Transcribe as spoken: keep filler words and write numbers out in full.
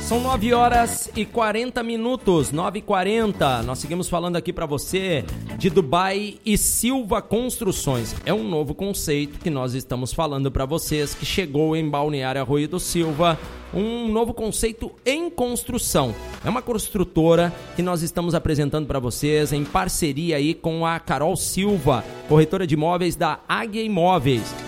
São nove horas e quarenta minutos, nove e quarenta. Nós seguimos falando aqui para você de Dubai e Silva Construções. É um novo conceito que nós estamos falando para vocês, que chegou em Balneário Arroio do Silva. Um novo conceito em construção. É uma construtora que nós estamos apresentando para vocês em parceria aí com a Carol Silva, corretora de imóveis da Águia Imóveis.